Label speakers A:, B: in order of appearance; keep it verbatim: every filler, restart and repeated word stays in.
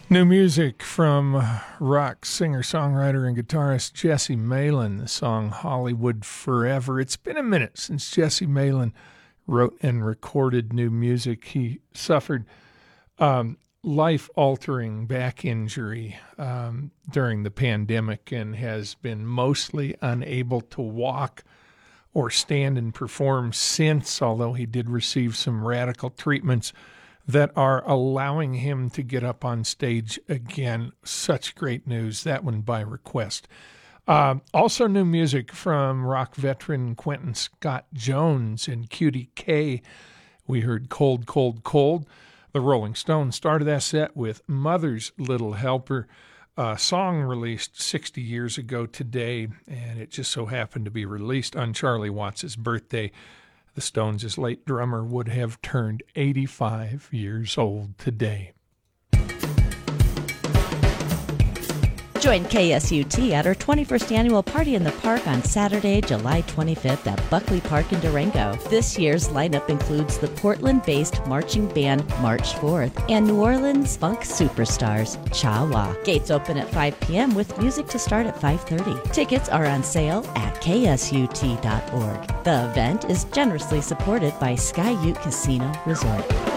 A: New music from rock singer-songwriter and guitarist Jesse Malin, the song Hollywood Forever. It's been a minute since Jesse Malin wrote and recorded new music. He suffered um, life-altering back injury um, during the pandemic and has been mostly unable to walk or stand and perform since, although he did receive some radical treatments that are allowing him to get up on stage again. Such great news, that one by request. Uh, also new music from rock veteran Quentin Scott Jones and Cutie K. We heard Cold, Cold, Cold. The Rolling Stones started that set with Mother's Little Helper, a song released sixty years ago today, and it just so happened to be released on Charlie Watts' birthday. The Stones' late drummer would have turned eighty-five years old today.
B: Join K S U T at our twenty-first annual Party in the Park on Saturday, July twenty-fifth at Buckley Park in Durango. This year's lineup includes the Portland-based marching band March Forth and New Orleans funk superstars Cha Wa. Gates open at five p.m. with music to start at five thirty. Tickets are on sale at K S U T dot org. The event is generously supported by Sky Ute Casino Resort.